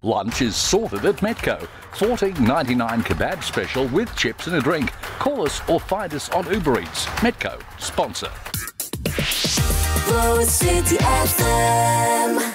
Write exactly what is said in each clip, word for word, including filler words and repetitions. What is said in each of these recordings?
Lunch is sorted at Metco. fourteen ninety-nine kebab special with chips and a drink. Call us or find us on Uber Eats. Metco, sponsor. Lower City F M.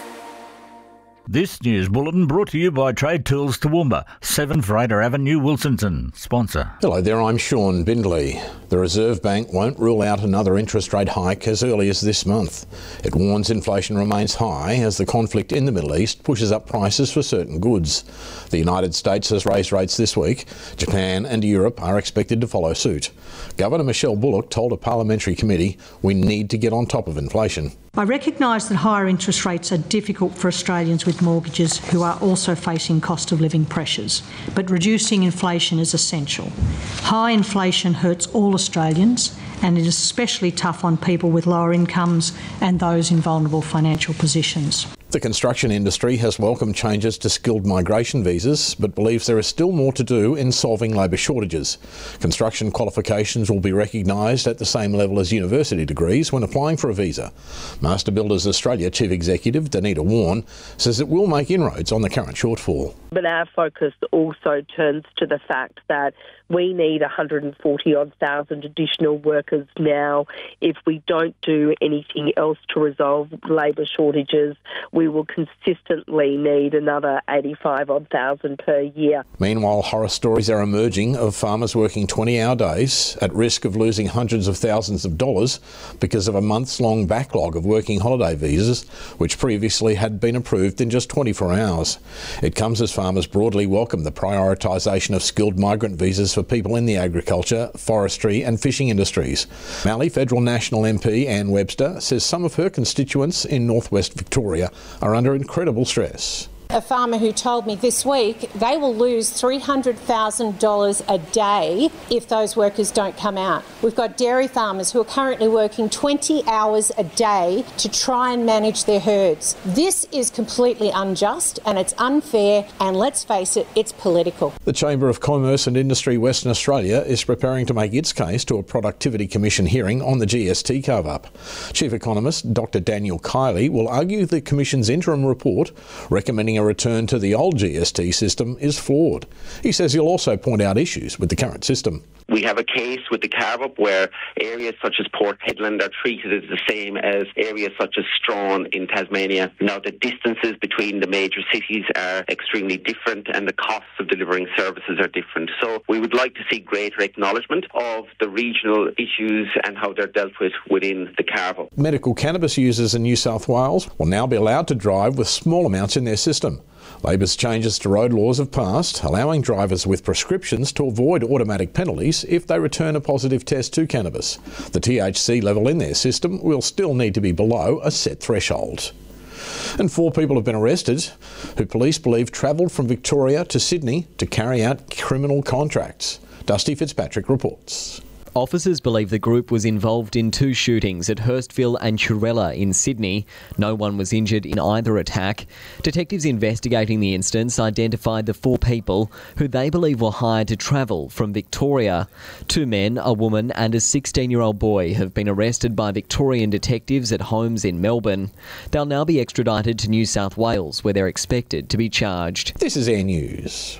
This news bulletin brought to you by Trade Tools Toowoomba, seven Fraser Avenue, Wilsonton. Sponsor. Hello there, I'm Sean Bindley. The Reserve Bank won't rule out another interest rate hike as early as this month. It warns inflation remains high as the conflict in the Middle East pushes up prices for certain goods. The United States has raised rates this week. Japan and Europe are expected to follow suit. Governor Michelle Bullock told a parliamentary committee we need to get on top of inflation. I recognise that higher interest rates are difficult for Australians with mortgages who are also facing cost of living pressures, but reducing inflation is essential. High inflation hurts all Australians, and it is especially tough on people with lower incomes and those in vulnerable financial positions. The construction industry has welcomed changes to skilled migration visas, but believes there is still more to do in solving labour shortages. Construction qualifications will be recognised at the same level as university degrees when applying for a visa. Master Builders Australia Chief Executive Danita Warren says it will make inroads on the current shortfall. But our focus also turns to the fact that we need one hundred forty odd thousand additional workers now. If we don't do anything else to resolve labour shortages, we will consistently need another eighty-five odd thousand per year. Meanwhile, horror stories are emerging of farmers working twenty hour days at risk of losing hundreds of thousands of dollars because of a months-long backlog of working holiday visas, which previously had been approved in just twenty-four hours. It comes as farmers broadly welcome the prioritisation of skilled migrant visas for people in the agriculture, forestry and fishing industries. Mallee Federal National M P Anne Webster says some of her constituents in northwest Victoria are under incredible stress. A farmer who told me this week they will lose three hundred thousand dollars a day if those workers don't come out. We've got dairy farmers who are currently working twenty hours a day to try and manage their herds. This is completely unjust and it's unfair, and let's face it, it's political. The Chamber of Commerce and Industry Western Australia is preparing to make its case to a Productivity Commission hearing on the G S T carve-up. Chief Economist Doctor Daniel Kiley will argue the Commission's interim report recommending a return to the old G S T system is flawed. He says he'll also point out issues with the current system. We have a case with the carve-up where areas such as Port Hedland are treated as the same as areas such as Strawn in Tasmania. Now, the distances between the major cities are extremely different and the costs of delivering services are different. So we would like to see greater acknowledgement of the regional issues and how they're dealt with within the carve-up. Medical cannabis users in New South Wales will now be allowed to drive with small amounts in their system. Labor's changes to road laws have passed, allowing drivers with prescriptions to avoid automatic penalties if they return a positive test to cannabis. The T H C level in their system will still need to be below a set threshold. And four people have been arrested who police believe travelled from Victoria to Sydney to carry out criminal contracts. Dusty Fitzpatrick reports. Officers believe the group was involved in two shootings at Hurstville and Churella in Sydney. No one was injured in either attack. Detectives investigating the incidents identified the four people who they believe were hired to travel from Victoria. Two men, a woman and a sixteen-year-old boy have been arrested by Victorian detectives at homes in Melbourne. They'll now be extradited to New South Wales, where they're expected to be charged. This is Air News.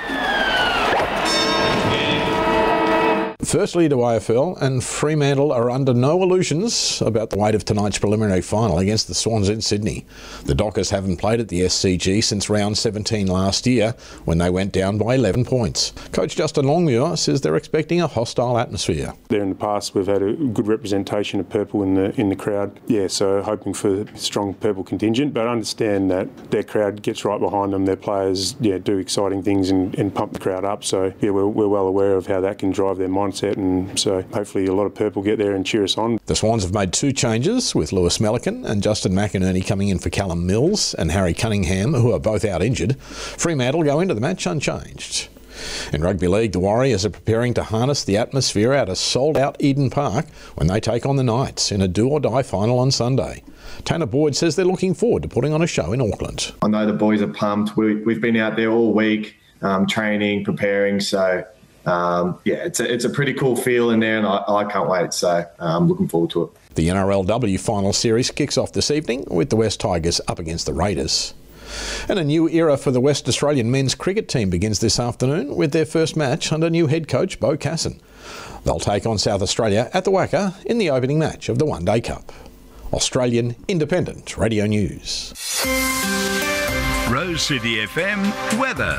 Firstly to A F L, and Fremantle are under no illusions about the weight of tonight's preliminary final against the Swans in Sydney. The Dockers haven't played at the S C G since round seventeen last year, when they went down by eleven points. Coach Justin Longmuir says they're expecting a hostile atmosphere. There in the past we've had a good representation of purple in the in the crowd. Yeah, so hoping for a strong purple contingent, but understand that their crowd gets right behind them. Their players yeah, do exciting things and, and pump the crowd up. So yeah, we're, we're well aware of how that can drive their mindset. And so hopefully a lot of purple get there and cheer us on. The Swans have made two changes, with Lewis Melican and Justin McInerney coming in for Callum Mills and Harry Cunningham, who are both out injured. Fremantle go into the match unchanged. In rugby league, the Warriors are preparing to harness the atmosphere at a sold-out Eden Park when they take on the Knights in a do-or-die final on Sunday. Tanner Boyd says they're looking forward to putting on a show in Auckland. I know the boys are pumped. We, we've been out there all week, um, training, preparing, so... Um, yeah, it's a, it's a pretty cool feel in there, and I, I can't wait, so I'm looking forward to it. The N R L W final series kicks off this evening with the West Tigers up against the Raiders. And a new era for the West Australian men's cricket team begins this afternoon with their first match under new head coach Beau Casson. They'll take on South Australia at the Wacker in the opening match of the One Day Cup. Australian Independent Radio News. Rose City F M weather.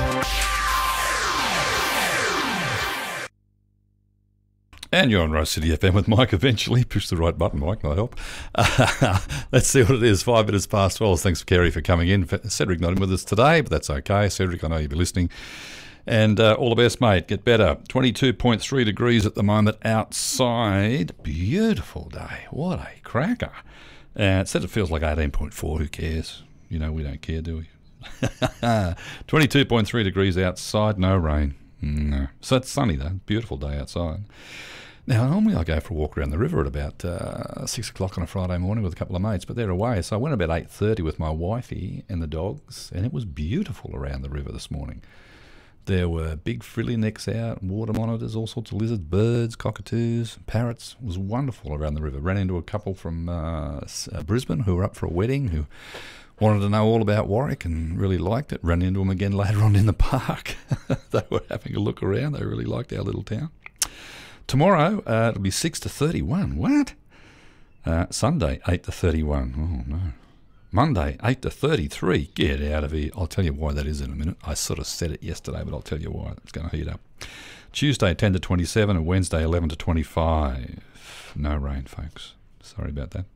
And you're on Rose City F M with Mike eventually. Push the right button, Mike, that'll help. Uh, let's see what it is. Five minutes past twelve. Thanks, Kerry, for coming in. Cedric not in with us today, but that's okay. Cedric, I know you'll be listening. And uh, all the best, mate. Get better. twenty-two point three degrees at the moment outside. Beautiful day. What a cracker. Uh, it said it feels like eighteen point four. Who cares? You know, we don't care, do we? twenty-two point three degrees outside. No rain. No. So it's sunny, though. Beautiful day outside. Now, normally I go for a walk around the river at about uh, six o'clock on a Friday morning with a couple of mates, but they're away. So I went about eight thirty with my wifey and the dogs, and it was beautiful around the river this morning. There were big frilly necks out, water monitors, all sorts of lizards, birds, cockatoos, parrots. It was wonderful around the river. Ran into a couple from uh, Brisbane who were up for a wedding, who wanted to know all about Warwick and really liked it. Ran into them again later on in the park. They were having a look around. They really liked our little town. Tomorrow, uh, it'll be six to thirty-one. What? Uh, Sunday, eight to thirty-one. Oh, no. Monday, eight to thirty-three. Get out of here. I'll tell you why that is in a minute. I sort of said it yesterday, but I'll tell you why. It's going to heat up. Tuesday, ten to twenty-seven, and Wednesday, eleven to twenty-five. No rain, folks. Sorry about that.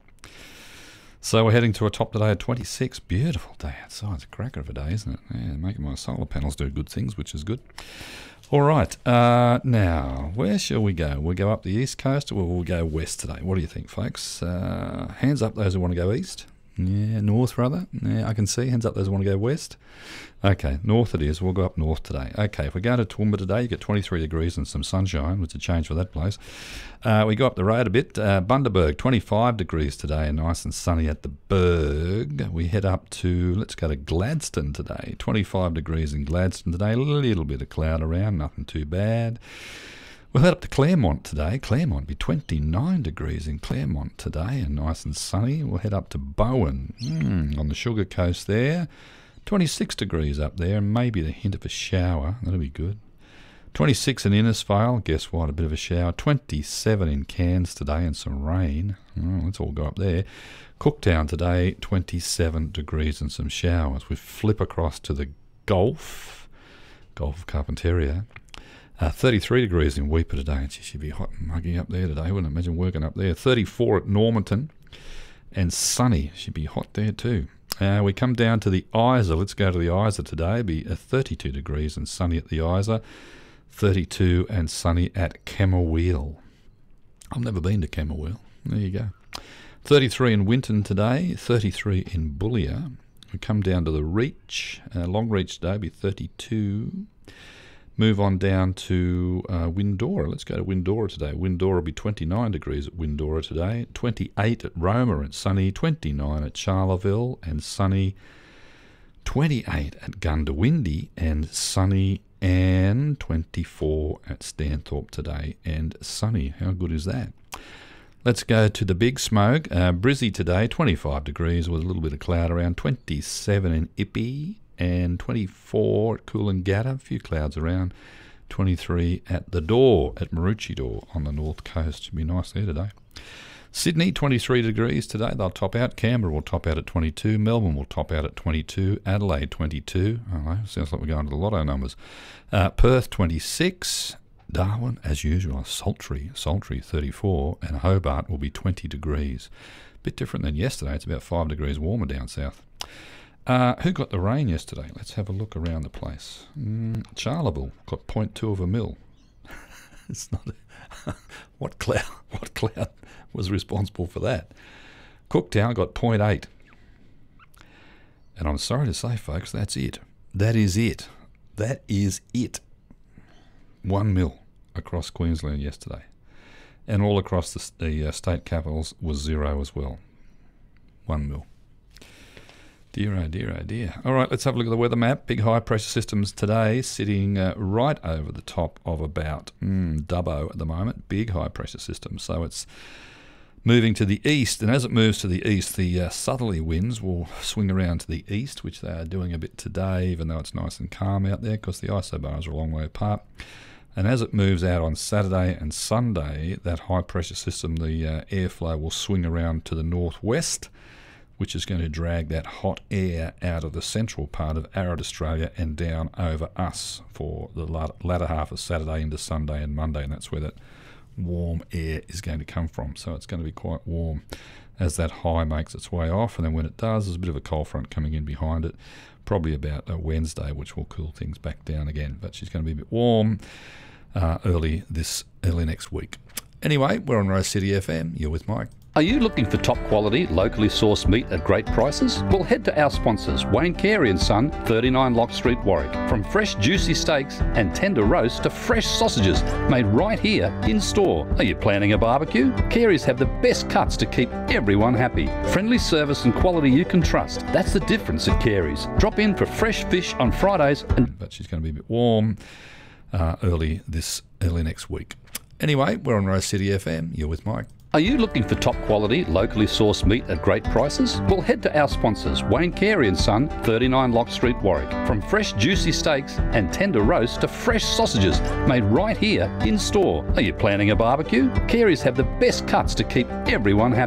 So we're heading to a top today at twenty-six. Beautiful day outside. It's a cracker of a day, isn't it? Yeah, making my solar panels do good things, which is good. All right. Uh, now, where shall we go? We'll go up the east coast, or we'll go west today? What do you think, folks? Uh, hands up those who want to go east. Yeah, north rather. Yeah, I can see. Hands up those who want to go west. Okay, north it is. We'll go up north today. Okay, if we go to Toowoomba today, you get twenty-three degrees and some sunshine, which is a change for that place. Uh, we go up the road a bit. Uh, Bundaberg, twenty-five degrees today and nice and sunny at the Berg. We head up to, let's go to Gladstone today. twenty-five degrees in Gladstone today. A little bit of cloud around, nothing too bad. We'll head up to Claremont today. Claremont will be twenty-nine degrees in Claremont today and nice and sunny. We'll head up to Bowen mm, on the Sugar Coast there. twenty-six degrees up there, maybe the hint of a shower. That'll be good. twenty-six in Innisfail. Guess what? A bit of a shower. twenty-seven in Cairns today and some rain. Oh, let's all go up there. Cooktown today, twenty-seven degrees and some showers. We flip across to the Gulf, Gulf of Carpentaria. Uh, thirty-three degrees in Weipa today. She should be hot and muggy up there today. I wouldn't imagine working up there. thirty-four at Normanton and sunny. Should be hot there too. Uh, we come down to the Isa. Let's go to the Isa today. It'll be uh, thirty-two degrees and sunny at the Isa. thirty-two and sunny at Camberwell. I've never been to Camberwell. There you go. thirty-three in Winton today. thirty-three in Bullia. We come down to the Reach. Uh, Long Reach today will be thirty-two. Move on down to uh, Windora. Let's go to Windora today. Windora will be twenty-nine degrees at Windora today. twenty-eight at Roma and sunny. twenty-nine at Charleville and sunny. twenty-eight at Gundawindi and sunny. And twenty-four at Stanthorpe today and sunny. How good is that? Let's go to the Big Smoke. Uh, Brizzy today, twenty-five degrees with a little bit of cloud around. twenty-seven in Ippy. And twenty-four at Coolangatta, a few clouds around. twenty-three at the Door, at Maroochydore on the north coast. Should be nice there today. Sydney, twenty-three degrees today. They'll top out. Canberra will top out at twenty-two. Melbourne will top out at twenty-two. Adelaide, twenty-two. Oh, sounds like we're going to the lotto numbers. Uh, Perth, twenty-six. Darwin, as usual, sultry, sultry, thirty-four. And Hobart will be twenty degrees. Bit different than yesterday. It's about five degrees warmer down south. Uh, who got the rain yesterday? Let's have a look around the place. Mm, Charleville got zero point two of a mil. It's not. A, what cloud? What cloud was responsible for that? Cooktown got zero point eight. And I'm sorry to say, folks, that's it. That is it. That is it. One mil across Queensland yesterday, and all across the, the uh, state capitals was zero as well. One mil. Dear, oh dear, oh dear. All right, let's have a look at the weather map. Big high pressure systems today sitting uh, right over the top of about mm, Dubbo at the moment. Big high pressure system. So it's moving to the east, and as it moves to the east, the uh, southerly winds will swing around to the east, which they are doing a bit today, even though it's nice and calm out there because the isobars are a long way apart. And as it moves out on Saturday and Sunday, that high-pressure system, the uh, airflow will swing around to the northwest, which is going to drag that hot air out of the central part of arid Australia and down over us for the latter half of Saturday into Sunday and Monday, and that's where that warm air is going to come from. So it's going to be quite warm as that high makes its way off, and then when it does, there's a bit of a cold front coming in behind it, probably about uh, Wednesday, which will cool things back down again. But she's going to be a bit warm uh, early this early next week. Anyway, we're on Rose City F M. You're with Mike. Are you looking for top quality, locally sourced meat at great prices? Well, head to our sponsors, Wayne Carey and Son, thirty-nine Lock Street, Warwick. From fresh juicy steaks and tender roast to fresh sausages made right here in store. Are you planning a barbecue? Carey's have the best cuts to keep everyone happy. Friendly service and quality you can trust. That's the difference at Carey's. Drop in for fresh fish on Fridays and... But she's going to be a bit warm uh, early this early next week. Anyway, we're on Rose City F M. You're with Mike. Are you looking for top quality, locally sourced meat at great prices? Well, head to our sponsors, Wayne Carey and Son, thirty-nine Lock Street, Warwick. From fresh juicy steaks and tender roast to fresh sausages made right here in store. Are you planning a barbecue? Carey's have the best cuts to keep everyone happy.